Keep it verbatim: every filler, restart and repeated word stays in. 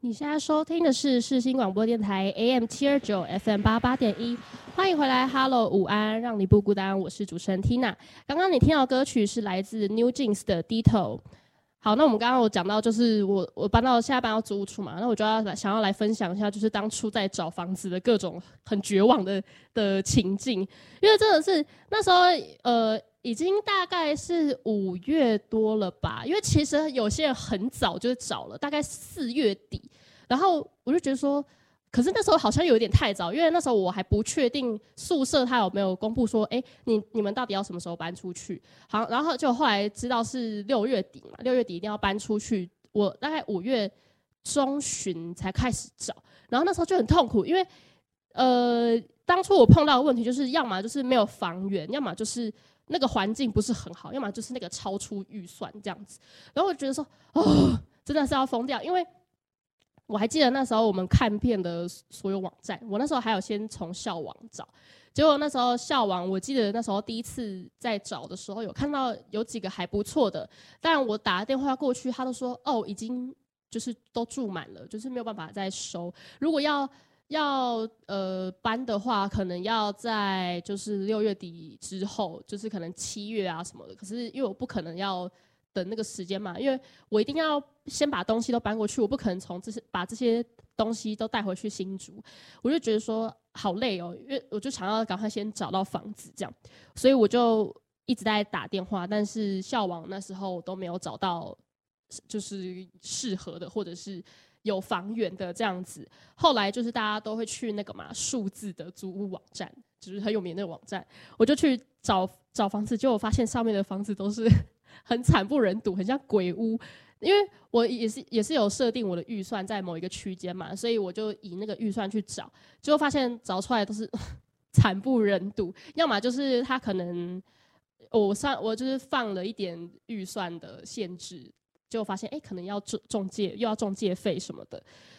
你现在收听的是世新广播电台 A M 七二九 F M 八八点一，欢迎回来 ，Hello 午安，让你不孤单，我是主持人 Tina。刚刚你听到的歌曲是来自 New Jeans 的 Ditto。好，那我们刚刚有讲到，就是我我搬到现在搬到租屋处嘛，那我就要来想要来分享一下，就是当初在找房子的各种很绝望的的情境，因为真的是那时候呃。已经大概是五月多了吧，因为其实有些人很早就找了，大概四月底，然后我就觉得说，可是那时候好像有点太早，因为那时候我还不确定宿舍他有没有公布说，哎，你你们到底要什么时候搬出去？好，然后就后来知道是六月底嘛，六月底一定要搬出去，我大概五月中旬才开始找，然后那时候就很痛苦，因为呃，当初我碰到的问题就是，要么就是没有房源，要么就是那个环境不是很好，要么就是那个超出预算这样子。然后我觉得说，哦，真的是要疯掉，因为我还记得那时候我们看遍的所有网站，我那时候还有先从校网找，结果那时候校网，我记得那时候第一次在找的时候，有看到有几个还不错的，但我打电话过去，他都说哦，已经就是都住满了，就是没有办法再收。如果要要呃搬的话，可能要在就是六月底之后，就是可能七月啊什么的。可是因为我不可能要等那个时间嘛，因为我一定要先把东西都搬过去，我不可能从这些把这些东西都带回去新竹。我就觉得说好累哦，因为我就想要赶快先找到房子这样，所以我就一直在打电话，但是校网那时候都没有找到就是适合的，或者是有房源的这样子。后来就是大家都会去那个嘛数字的租屋网站，就是很有名的网站，我就去找找房子，结果我发现上面的房子都是很惨不忍睹，很像鬼屋。因为我也是也是有设定我的预算在某一个区间嘛，所以我就以那个预算去找，结果发现找出来都是惨不忍睹，要么就是他可能我上我就是放了一点预算的限制。结果发现，哎，可能要中中介，又要中介费什么的，